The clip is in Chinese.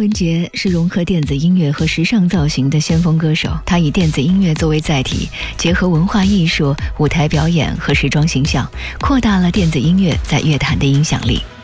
文杰是融合电子音乐和时尚造型的先锋歌手，他以电子音乐作为载体，结合文化艺术、舞台表演和时装形象，扩大了电子音乐在乐坛的影响力。